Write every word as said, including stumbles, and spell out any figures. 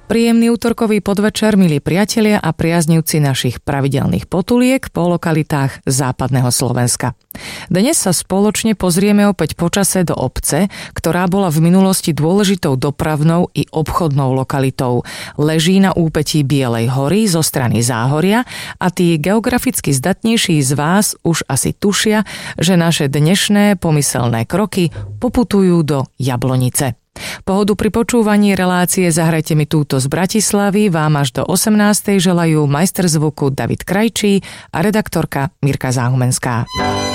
Príjemný útorkový podvečer, milí priatelia a priaznivci našich pravidelných potuliek po lokalitách západného Slovenska. Dnes sa spoločne pozrieme opäť počase do obce, ktorá bola v minulosti dôležitou dopravnou i obchodnou lokalitou. Leží na úpetí Bielej hory zo strany Záhoria a tí geograficky zdatnejší z vás už asi tušia, že naše dnešné pomyselné kroky poputujú do Jablonice. Pohodu pri počúvaní relácie Zahrajte mi túto z Bratislavy vám až do osemnástej želajú majster zvuku David Krajčí a redaktorka Mirka Záhumenská.